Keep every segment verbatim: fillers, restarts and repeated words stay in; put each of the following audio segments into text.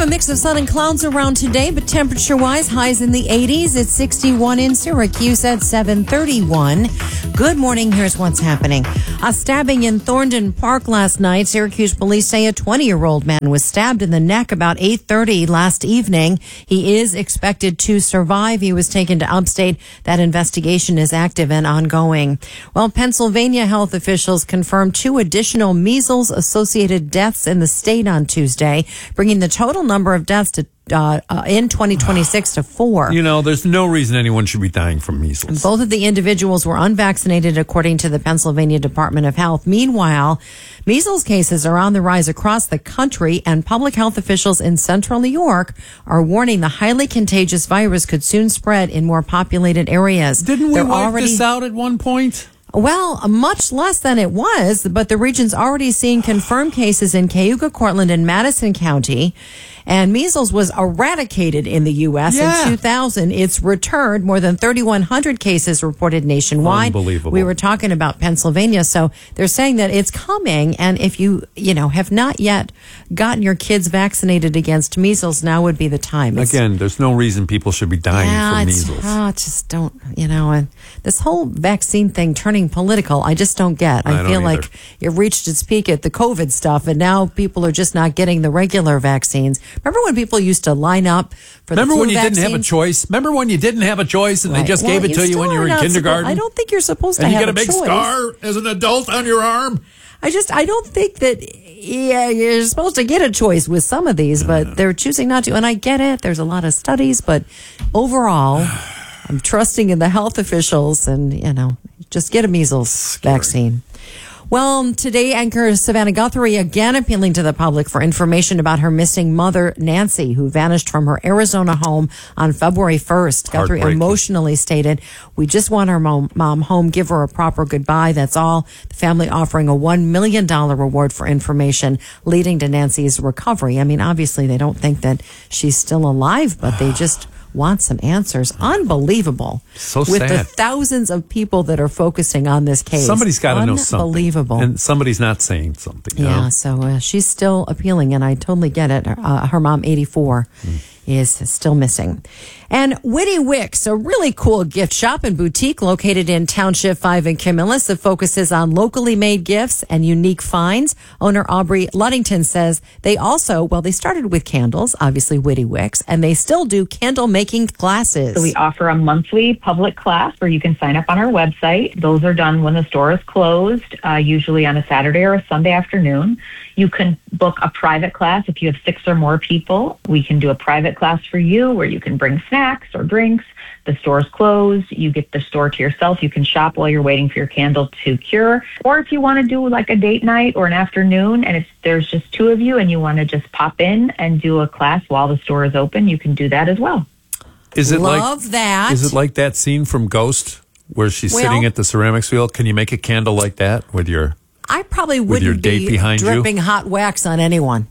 mix of sun and clouds around today, but temperature-wise, highs in the eighties. It's sixty-one in Syracuse at seven thirty-one. Good morning. Here's what's happening. A stabbing in Thorndon Park last night. Syracuse police say a twenty-year-old man was stabbed in the neck about eight thirty last evening. He is expected to survive. He was taken to upstate. That investigation is active and ongoing. Well, Pennsylvania health officials confirmed two additional measles-associated deaths in the state on Tuesday, bringing the total number of deaths to Uh, uh, in twenty twenty-six to four. You know, there's no reason anyone should be dying from measles. Both of the individuals were unvaccinated, according to the Pennsylvania Department of Health. Meanwhile, measles cases are on the rise across the country, and public health officials in central New York are warning the highly contagious virus could soon spread in more populated areas. Didn't we They're wipe already- this out at one point? Well, much less than it was, but the region's already seeing confirmed cases in Cayuga, Cortland, and Madison County. And measles was eradicated in the U S Yeah. in two thousand. It's returned. More than thirty-one hundred cases reported nationwide. Unbelievable. We were talking about Pennsylvania. So they're saying that it's coming. And if you, you know, have not yet gotten your kids vaccinated against measles, now would be the time. It's, Again, there's no reason people should be dying yeah, from it's, measles. oh, just don't, you know, and this whole vaccine thing turning political, I just don't get. I, I don't feel either. like it reached its peak at the COVID stuff, and now people are just not getting the regular vaccines. Remember when people used to line up for Remember the flu when you vaccines? didn't have a choice? Remember when you didn't have a choice and Right. they just Well, gave it to you still when you were are in not kindergarten? supposed- I don't think you're supposed to and you have get a big choice. scar as an adult on your arm? I just, I don't think that, yeah, you're supposed to get a choice with some of these, but they're choosing not to. And I get it. There's a lot of studies, but overall, I'm trusting in the health officials and, you know, just get a measles vaccine. Well, today, anchor Savannah Guthrie again appealing to the public for information about her missing mother, Nancy, who vanished from her Arizona home on February first. Guthrie Heartbreaking. emotionally stated, "We just want our mom, mom home, give her a proper goodbye. That's all." The family offering a one million dollars reward for information leading to Nancy's recovery. I mean, obviously, they don't think that she's still alive, but they just want some answers. Unbelievable. So With the sad. thousands of people that are focusing on this case. Somebody's got to know something. Unbelievable. And somebody's not saying something. you Yeah, know? so uh, she's still appealing, and I totally get it. Uh, her mom, eighty-four, mm. is still missing. And Witty Wicks, a really cool gift shop and boutique located in Township five in Camillus that focuses on locally made gifts and unique finds. Owner Aubrey Luddington says they also, well, they started with candles, obviously Witty Wicks, and they still do candle making classes. So we offer a monthly public class where you can sign up on our website. Those are done when the store is closed, uh, usually on a Saturday or a Sunday afternoon. You can book a private class if you have six or more people. We can do a private class for you where you can bring snacks or drinks. The store is closed. You get the store to yourself. You can shop while you're waiting for your candle to cure. Or if you want to do like a date night or an afternoon, and if there's just two of you and you want to just pop in and do a class while the store is open, you can do that as well. Is it Love like, that. Is it like that scene from Ghost where she's Well- sitting at the ceramics wheel? Can you make a candle like that with your... I probably With your wouldn't date be behind you? dripping hot wax on anyone.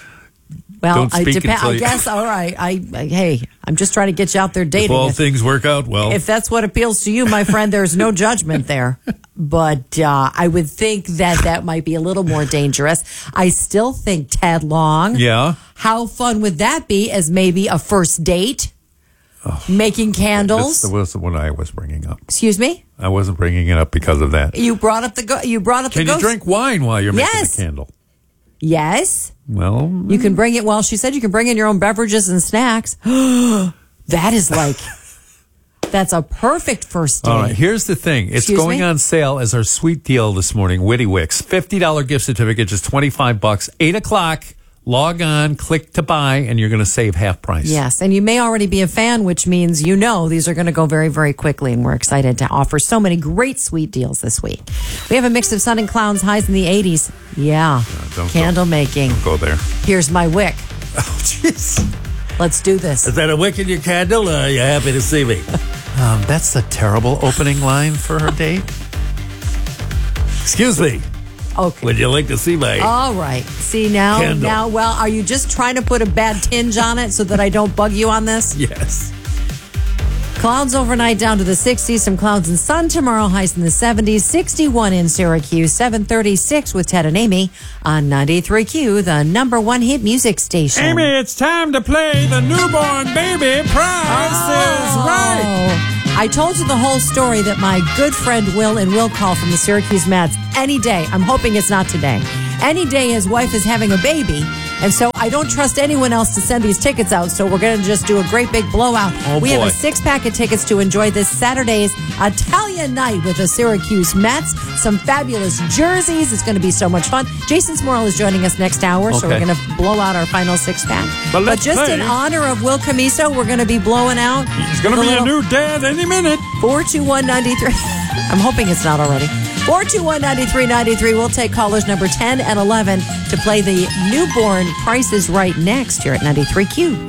Well, Don't I, speak depend, until I you- guess, all right. I, I Hey, I'm just trying to get you out there If dating. all If, things work out well. if that's what appeals to you, my friend, there's no judgment there. But uh, I would think that that might be a little more dangerous. I still think Ted Long. Yeah. How fun would that be as maybe a first date? Oh, Making candles. This was what I was bringing up. Excuse me? I wasn't bringing it up because of that. You brought up the go- you brought up Can the you ghost. drink wine while you're Yes. making a candle? Yes. Well, You can bring it. Well, she said you can bring in your own beverages and snacks. That is like, that's a perfect first date. all right. Here's the thing. It's Excuse going me? on sale as our sweet deal this morning. Witty Wicks. fifty dollars gift certificate, just twenty-five bucks. eight o'clock. Log on, click to buy, and you're going to save half price. Yes, and you may already be a fan, which means you know these are going to go very, very quickly, and we're excited to offer so many great sweet deals this week. We have a mix of sun and clouds, highs in the eighties. Yeah, don't candle go. making. Go there. Here's my wick. Oh, jeez. Let's do this. Is that a wick in your candle, or are you happy to see me? Um, that's a terrible opening line for her date. Excuse me. Okay. Would you like to see my... All right. See now, Candle. now, well, are you just trying to put a bad tinge on it so that I don't bug you on this? Yes. Clouds overnight down to the sixties. Some clouds and sun tomorrow. Highs in the seventies. sixty-one in Syracuse. seven thirty-six with Ted and Amy on ninety-three Q, the number one hit music station. Amy, it's time to play the newborn baby Price is Right. I told you the whole story that my good friend Will and Will call from the Syracuse Mats any day. I'm hoping it's not today. Any day his wife is having a baby. And so I don't trust anyone else to send these tickets out. So we're going to just do a great big blowout. Oh, we boy. have a six pack of tickets to enjoy this Saturday's Italian night with the Syracuse Mets. Some fabulous jerseys. It's going to be so much fun. Jason Smorrell is joining us next hour. So Okay. we're going to blow out our final six pack. But let's just play. in honor of Will Camiso, we're going to be blowing out. He's going to the be a little- new dad any minute. four two one, nine three. I'm hoping it's not already. four two one, nine three nine three. We'll take callers number ten and eleven to play the newborn Price is Right next here at ninety-three Q.